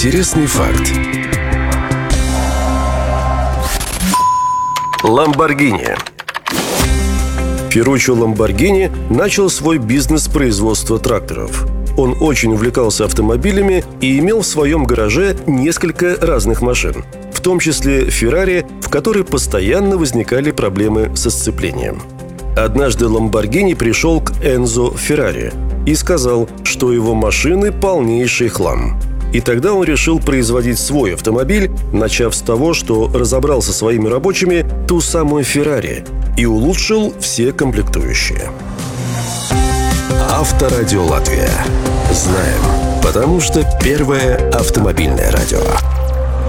Интересный факт. Lamborghini. Ферруччо Lamborghini начал свой бизнес производства тракторов. Он очень увлекался автомобилями и имел в своем гараже несколько разных машин, в том числе Ferrari, в которой постоянно возникали проблемы со сцеплением. Однажды Lamborghini пришел к Энцо Феррари и сказал, что его машины полнейший хлам. И тогда он решил производить свой автомобиль, начав с того, что разобрал со своими рабочими ту самую Ferrari и улучшил все комплектующие. Авторадио Латвия. Знаем, потому что первое автомобильное радио.